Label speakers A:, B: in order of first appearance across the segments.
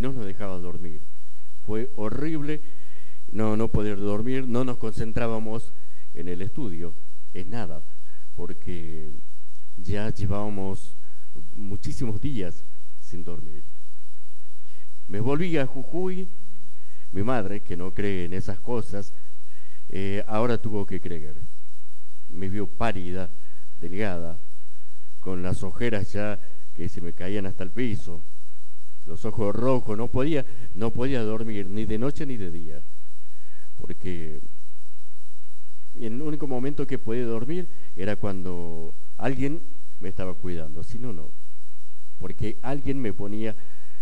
A: no nos dejaba dormir. Fue horrible no poder dormir, no nos concentrábamos en el estudio, en nada, porque ya llevábamos muchísimos días sin dormir. Me volví a Jujuy, mi madre, que no cree en esas cosas, ahora tuvo que creer. Me vio pálida, delgada, con las ojeras ya que se me caían hasta el piso, los ojos rojos, no podía dormir ni de noche ni de día, porque el único momento que podía dormir era cuando alguien me estaba cuidando, si no, no, porque alguien me ponía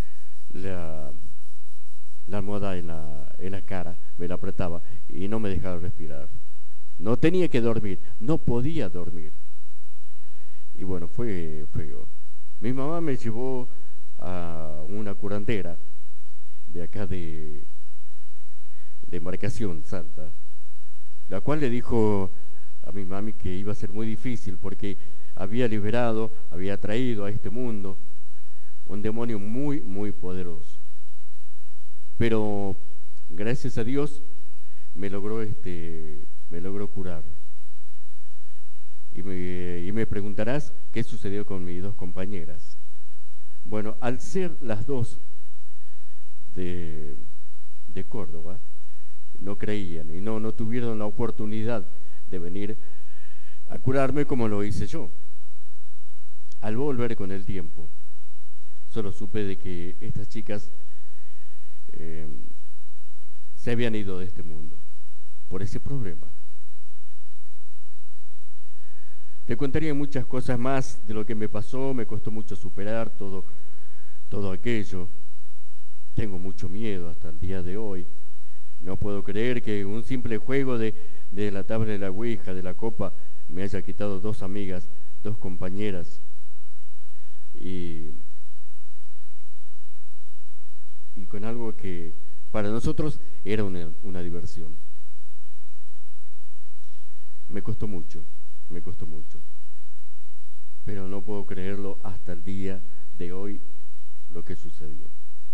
A: la almohada en la cara, me la apretaba y no me dejaba respirar. No tenía que dormir, no podía dormir. Y bueno, fue feo. Mi mamá me llevó a una curandera de acá de Embarcación, Salta, la cual le dijo a mi mami que iba a ser muy difícil porque había traído a este mundo un demonio muy, muy poderoso. Pero gracias a Dios me logró curar. Y me preguntarás qué sucedió con mis dos compañeras. Bueno, al ser las dos de Córdoba, no creían y no tuvieron la oportunidad de venir a curarme como lo hice yo. Al volver con el tiempo, solo supe de que estas chicas se habían ido de este mundo por ese problema. Te contaría muchas cosas más de lo que me pasó, me costó mucho superar todo aquello. Tengo mucho miedo hasta el día de hoy. No puedo creer que un simple juego de la tabla de la ouija, de la copa, me haya quitado dos amigas, dos compañeras. Y con algo que para nosotros era una diversión. Me costó mucho, pero no puedo creerlo hasta el día de hoy lo que sucedió.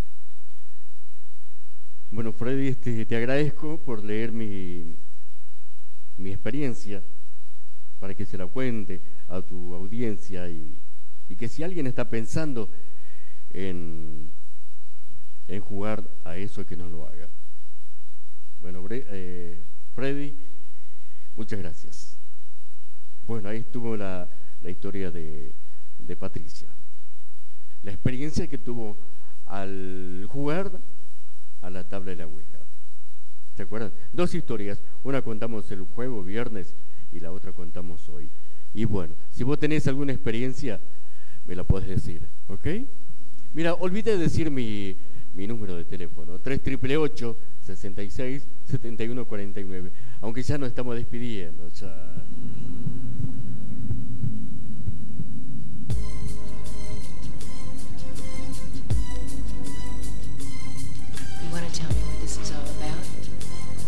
A: Bueno, Freddy, te agradezco por leer mi experiencia para que se la cuente a tu audiencia y que si alguien está pensando en jugar a eso, que no lo haga. Bueno, Freddy, muchas gracias. Bueno, ahí estuvo la historia de Patricia, la experiencia que tuvo al jugar a la tabla de la ouija. ¿Se acuerdan? Dos historias, una contamos el jueves viernes y la otra contamos hoy. Y bueno, si vos tenés alguna experiencia, me la podés decir, ¿ok? Mira, olvidé decir mi número de teléfono, 3888-66-7149, aunque ya nos estamos despidiendo, ya.